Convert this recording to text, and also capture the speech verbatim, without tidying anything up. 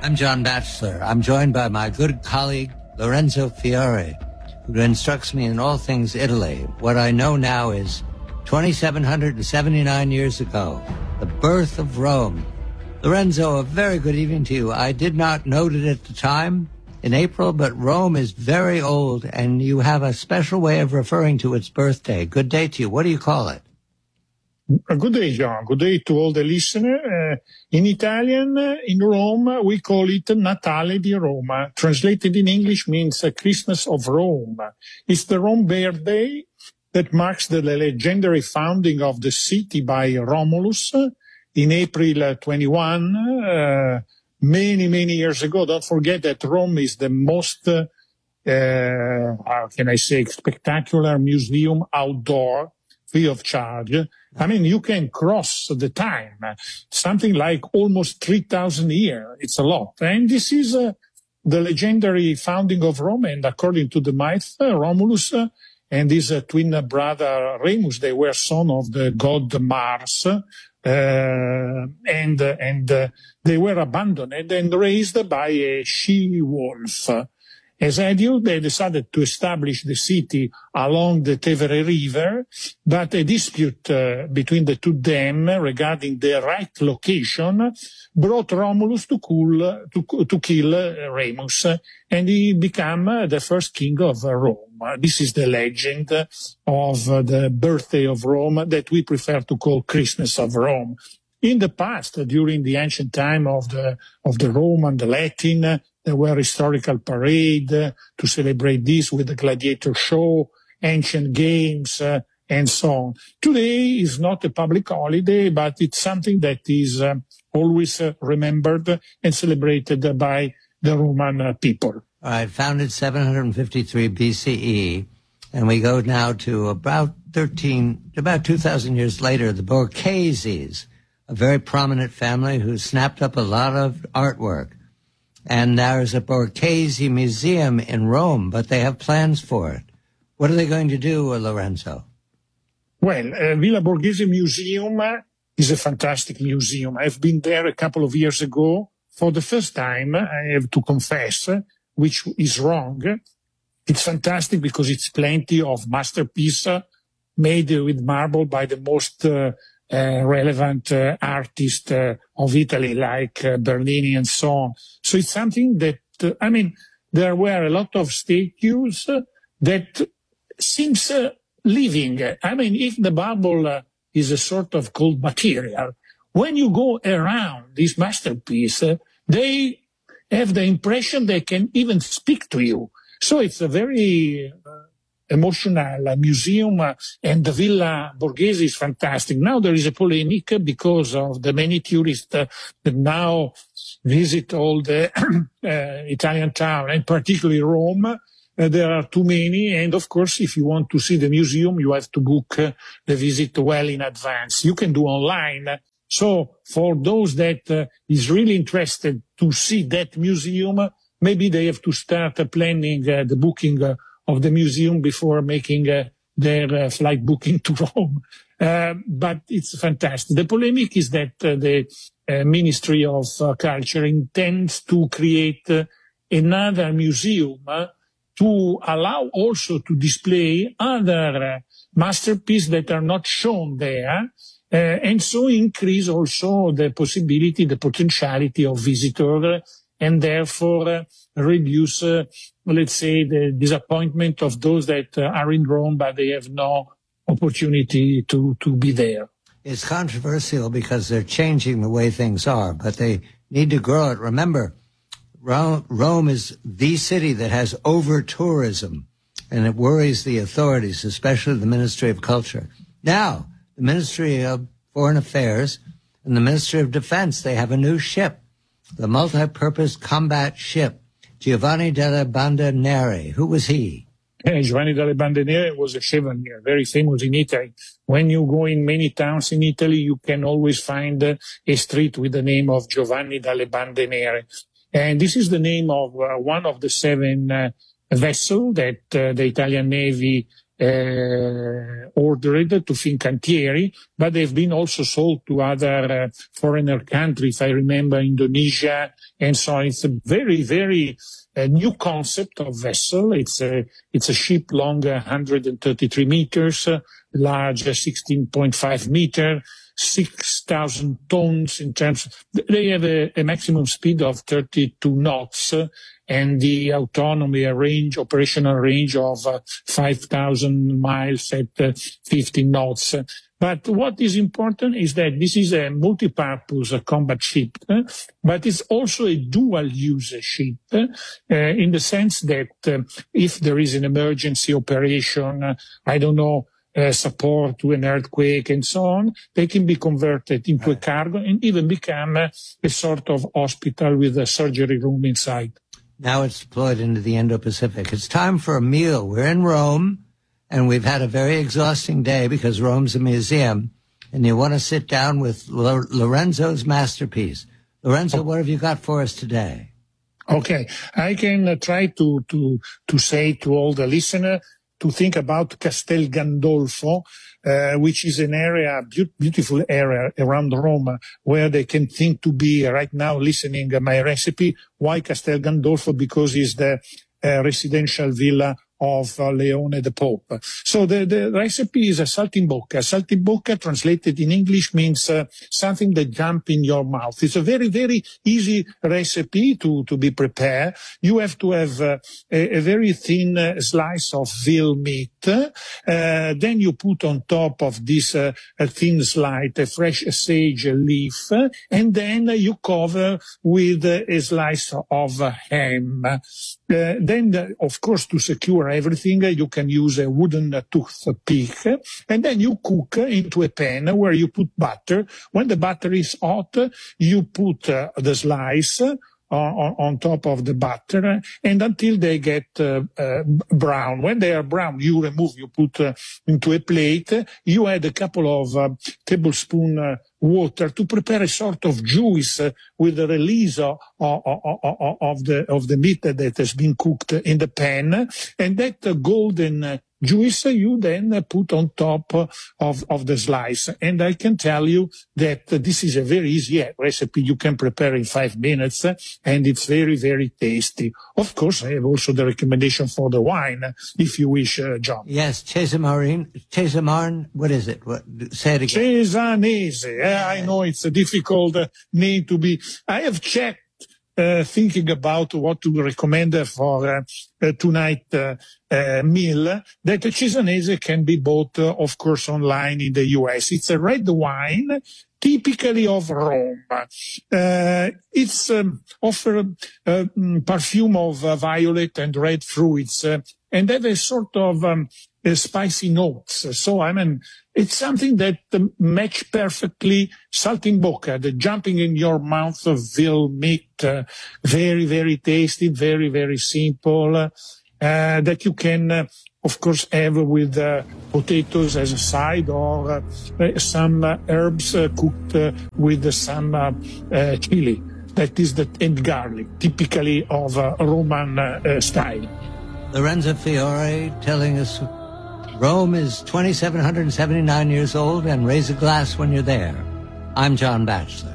I'm John Batchelor. I'm joined by my good colleague, Lorenzo Fiore, who instructs me in all things Italy. What I know now is two thousand seven hundred seventy-nine years ago, the birth of Rome. Lorenzo, a very good evening to you. I did not note it at the time in April, but Rome is very old, and you have a special way of referring to its birthday. Good day to you. What do you call it? A good day, John. Good day to all the listeners. Uh, in Italian, uh, in Rome, we call it Natale di Roma. Translated in English means uh, Christmas of Rome. It's the Rome birthday that marks the legendary founding of the city by Romulus uh, in April twenty-first, uh, many, many years ago. Don't forget that Rome is the most, uh, uh, how can I say, spectacular museum outdoor, free of charge. I mean, you can cross the time, something like almost three thousand years. It's a lot. And this is uh, the legendary founding of Rome. And according to the myth, uh, Romulus uh, and his uh, twin brother Remus, they were son of the god Mars. Uh, and uh, and uh, they were abandoned and raised by a she-wolf. As ideal, they decided to establish the city along the Tevere River, but a dispute uh, between the two of them regarding the right location brought Romulus to, cool, to, to kill uh, Remus, and he became uh, the first king of uh, Rome. This is the legend of uh, the birthday of Rome that we prefer to call Christmas of Rome. In the past, uh, during the ancient time of the of the Roman, the Latin, uh, there were historical parade uh, to celebrate this with the gladiator show, ancient games, uh, and so on. Today is not a public holiday, but it's something that is uh, always uh, remembered and celebrated by the Roman uh, people. All right, founded seven hundred fifty-three B C E, and we go now to about thirteen, about two thousand years later, the Borgheses, a very prominent family who snapped up a lot of artwork. And there's a Borghese museum in Rome, but they have plans for it. What are they going to do, Lorenzo? Well, uh, Villa Borghese Museum is a fantastic museum. I've been there a couple of years ago. For the first time, I have to confess, which is wrong. It's fantastic because it's plenty of masterpieces made with marble by the most uh, Uh, relevant uh, artists uh, of Italy, like uh, Bernini and so on. So it's something that, uh, I mean, there were a lot of statues uh, that seems uh, living. I mean, if the marble uh, is a sort of cold material, when you go around this masterpiece, uh, they have the impression they can even speak to you. So it's a very uh, emotional uh, museum, uh, and the Villa Borghese is fantastic. Now there is a polemic because of the many tourists uh, that now visit all the uh, Italian town, and particularly Rome. Uh, there are too many, and of course, if you want to see the museum, you have to book uh, the visit well in advance. You can do online. So for those that uh, is really interested to see that museum, maybe they have to start uh, planning uh, the booking uh, of the museum before making uh, their uh, flight booking to Rome. Uh, but it's fantastic. The polemic is that uh, the uh, Ministry of uh, Culture intends to create uh, another museum uh, to allow also to display other uh, masterpieces that are not shown there, uh, and so increase also the possibility, the potentiality of visitors, and therefore uh, reduce, uh, let's say, the disappointment of those that uh, are in Rome, but they have no opportunity to, to be there. It's controversial because they're changing the way things are, but they need to grow it. Remember, Rome, Rome is the city that has over-tourism, and it worries the authorities, especially the Ministry of Culture. Now, the Ministry of Foreign Affairs and the Ministry of Defense, they have a new ship, the multi-purpose combat ship, Giovanni della Bandinere. Who was he? Yeah, Giovanni della Bandinere was a chevalier, very famous in Italy. When you go in many towns in Italy, you can always find uh, a street with the name of Giovanni delle Bandinere. And this is the name of uh, one of the seven uh, vessels that uh, the Italian Navy uh, ordered to Fincantieri, but they've been also sold to other uh, foreigner countries. I remember Indonesia and so on. It's a very, very uh, new concept of vessel. It's a, it's a ship long uh, one hundred thirty-three meters, uh, large uh, sixteen point five meter, six thousand tons in terms. They have a, a maximum speed of thirty-two knots uh, and the autonomy a range, operational range of uh, five thousand miles at uh, fifty knots. But what is important is that this is a multi-purpose uh, combat ship, uh, but it's also a dual-use ship uh, in the sense that uh, if there is an emergency operation, uh, I don't know, Uh, support to an earthquake and so on, they can be converted into a cargo and even become uh, a sort of hospital with a surgery room inside. Now it's deployed into the Indo-Pacific. It's time for a meal. We're in Rome, and we've had a very exhausting day because Rome's a museum, and you want to sit down with Lo- Lorenzo's masterpiece. Lorenzo, what have you got for us today? Okay, I can uh, try to, to, to say to all the listeners to think about Castel Gandolfo, uh, which is an area, be- beautiful area around Rome, where they can think to be right now listening to my recipe. Why Castel Gandolfo? Because it's the uh, residential villa of uh, Leone the Pope. So the, the recipe is a saltimbocca. Saltimbocca, translated in English, means uh, something that jumps in your mouth. It's a very, very easy recipe to, to be prepared. You have to have uh, a, a very thin uh, slice of veal meat. Uh, then you put on top of this uh, a thin slice a fresh sage leaf, uh, and then uh, you cover with uh, a slice of uh, ham. Uh, then, uh, of course, to secure everything, uh, you can use a wooden uh, toothpick, uh, and then you cook uh, into a pan where you put butter. When the butter is hot, uh, you put uh, the slice uh, on, on top of the butter, uh, and until they get uh, uh, brown. When they are brown, you remove, you put uh, into a plate. Uh, you add a couple of uh, tablespoons uh, water to prepare a sort of juice uh, with the release of, of, of, of the of the meat that has been cooked in the pan, and that uh, golden uh, juice you then uh, put on top uh, of of the slice. And I can tell you that uh, this is a very easy recipe you can prepare in five minutes, uh, and it's very, very tasty. Of course, I have also the recommendation for the wine, uh, if you wish, uh, John. Yes, Cesamarine, Cesamarine, what is it? What, say it again. Cesanese. Uh, I know it's a difficult uh, name to be. I have checked Uh, thinking about what to recommend for uh, uh, tonight uh, uh, meal, that Cesanese can be bought, uh, of course, online in the U S. It's a red wine, typically of Rome. Uh, it's um, offer uh, perfume of uh, violet and red fruits, uh, and have a sort of um, uh, spicy notes. So, I mean, it's something that uh, match perfectly saltimbocca, the jumping in your mouth of veal meat, uh, very, very tasty, very, very simple, uh, that you can, uh, of course, have with uh, potatoes as a side, or uh, some uh, herbs uh, cooked uh, with some uh, uh, chili. That is the and garlic, typically of uh, Roman uh, uh, style. Lorenzo Fiore telling us Rome is two thousand seven hundred seventy-nine years old, and raise a glass when you're there. I'm John Batchelor.